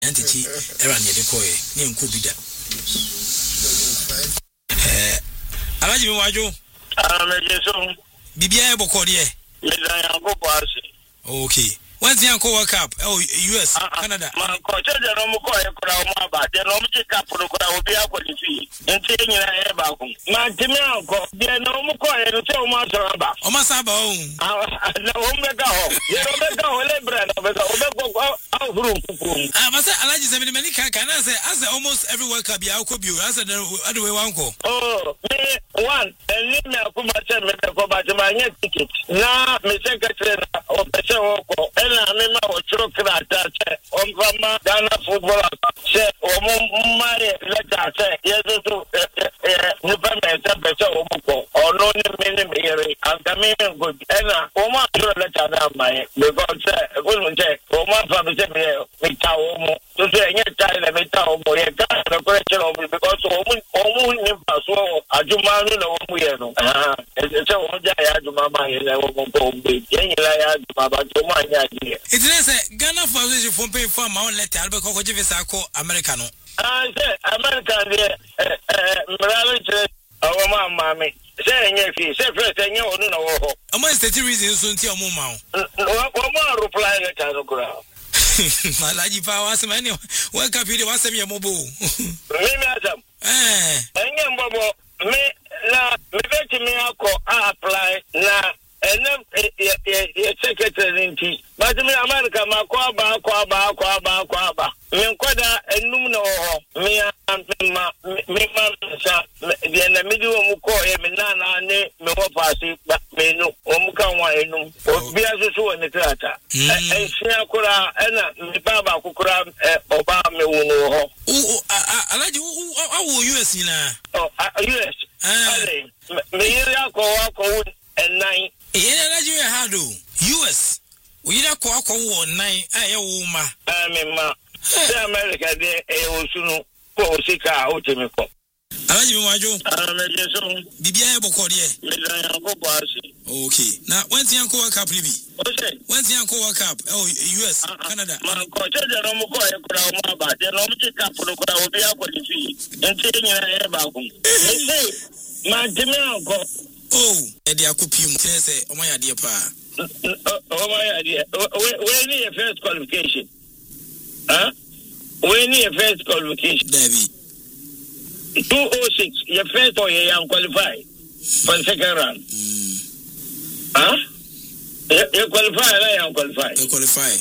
Antichi era ne de koye ne nko bida alaji mi wajo mejeso bibia e bokode e yeda yanko kwasi okay when's the Uncle World Cup? Oh, US, Canada. Man, coach, I don't know what I about. They don't take up for the crowd. Be a quality. And taking your hair back. Man, Timianco, they no more quiet and so much about. Oh, my Sabo. No, Omega. You don't go, Lebra, out room. I must say, I like you. Many can I say, as almost every World Cup, you could be as a other way, uncle. Oh, me one, and leave me a commercial about my ticket. Now, my secretary of the show. I remember what you that on Ghana football say my letter say yes to better or no many and coming good and Oma letter now my because good say Oma from the town to say any time the metal boy the question of because so Ajumanu no Muyano it's a Ajumama It is a Ghana Foundation for paying for my own letter, Albert Coco Americano. I say, American, Morality, our mammy, saying if he said first, and you know, amongst the reasons soon to your mom. One more reply letter to ground. My lady power, some any World Cup, you want some your mobile. Me, madam. And young Bobo, me, apply now. And then secretary in tea. But me America, my quaba. Me quada and numno me the middle of Muko, Minana, me wapasi, but me no Omuka enum, or Biazu and the Trata. And Siakura and the Baba Kukura, Obama Uno. I like you. How will US in Oh, US. Me Yako and 9. Nigeria had US. We don't call 9. I ma. America, they also Sika, Otimico. I like you, Majo. Bibia Bokode. Okay. Now, when's the Uncle World Cup, Libby? When's the Uncle World Cup? Oh, US, Canada. Man, coach, I don't know about the Romantic Cup for the crowd. Be a quality. And taking your hair back. Man, Timianco. Oh, Eddie Akupium, say, oh, my idea, pa. Oh, my idea. We need a first qualification. Huh? We need a first qualification. Debbie. 206, your first or you are qualified for the second round. Huh? You qualify, I am qualified. You qualify.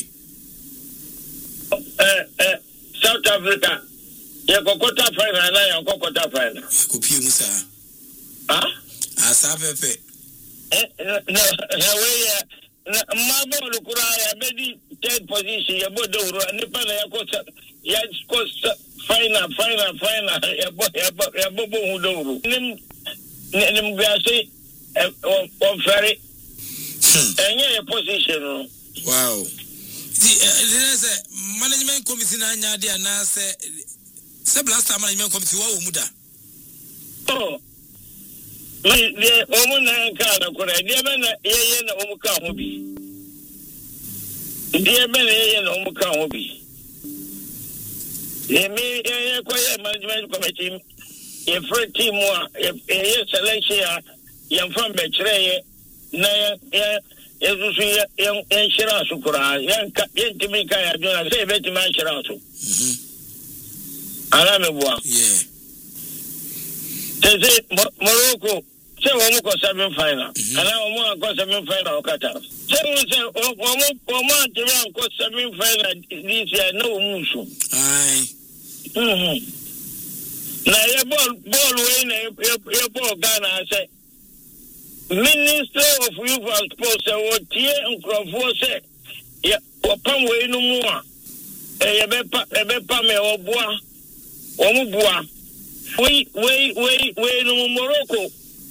South Africa, you go quarter final, I am quarter final. Akupium, sir. Huh? Asapepe. No, Mabo Lukuraya, maybe third position, your Bodo, and the Pana Yakosa, final, Yabobo Hudo. Nim Gasi, or Ferry, and your position. Wow. There's a management committee, and I say, last time management committee, Muda. Oh. The woman and Kana could I dear man, Yan Omuka Hobby. Dear man, Yan Omuka Hobby. They may acquire management committee. If for team more, if selection, young from Betray, Naya, young Shirasukura, young Timika, do not say better man Shirasu. Alamabua. Yeah. They say Morocco, say Omuko 7 final. And now Omo 7 final Qatar. Say Omo Tiran 7 final this year, no Musu. Aye. Now your ball your ball Ghana say Minister of Youth and Sports what Tie and Crawford say, yeah, Pam way no more. Ebepa me Obua, Omubua. We no Morocco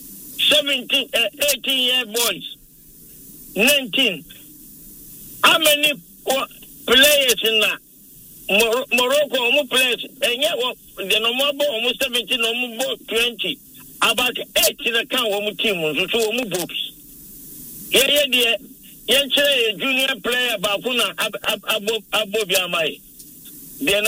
18-year boys 19. How many players in that Morocco players and yet the normal almost 17 almost 20 about 8 in the count team so books. Yeah, junior player Bakuna Abobiamai. then